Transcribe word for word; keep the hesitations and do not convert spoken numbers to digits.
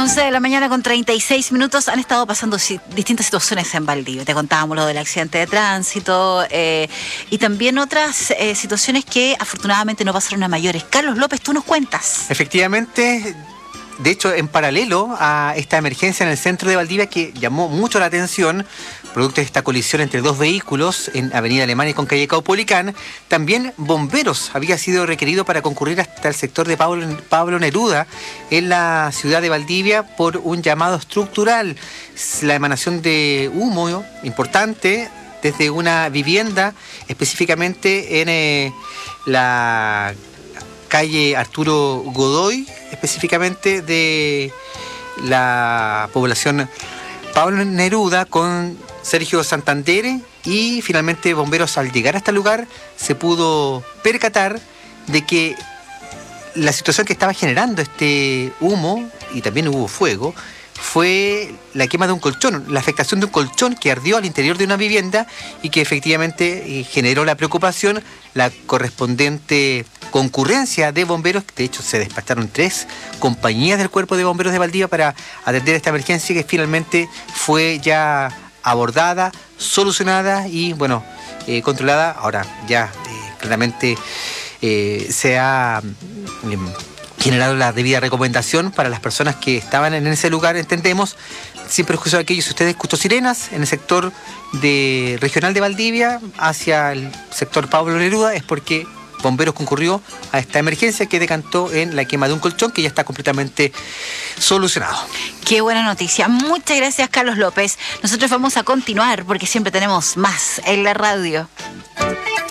once de la mañana con treinta y seis minutos. Han estado pasando si, distintas situaciones en Valdivia. Te contábamos lo del accidente de tránsito eh, y también otras eh, situaciones que afortunadamente no pasaron a mayores. Carlos López, tú nos cuentas. Efectivamente, de hecho, en paralelo a esta emergencia en el centro de Valdivia que llamó mucho la atención, producto de esta colisión entre dos vehículos en Avenida Alemania con calle Caupolicán, también bomberos había sido requerido para concurrir hasta el sector de Pablo, Pablo Neruda en la ciudad de Valdivia por un llamado estructural. La emanación de humo importante desde una vivienda, específicamente en eh, la calle Arturo Godoy, específicamente de la población Pablo Neruda con Sergio Santander, y finalmente bomberos al llegar hasta el lugar se pudo percatar de que la situación que estaba generando este humo, y también hubo fuego, fue la quema de un colchón, la afectación de un colchón que ardió al interior de una vivienda y que efectivamente generó la preocupación, la correspondiente concurrencia de bomberos. De hecho, se despacharon tres compañías del Cuerpo de Bomberos de Valdivia para atender esta emergencia, que finalmente fue ya abordada, solucionada y, bueno, eh, controlada. Ahora ya eh, claramente eh, se ha eh, generado la debida recomendación para las personas que estaban en ese lugar, entendemos, sin perjuicio de aquellos. Si usted escuchó sirenas en el sector de regional de Valdivia hacia el sector Pablo Neruda, es porque bomberos concurrió a esta emergencia que decantó en la quema de un colchón que ya está completamente solucionado. Qué buena noticia. Muchas gracias, Carlos López. Nosotros vamos a continuar porque siempre tenemos más en la radio.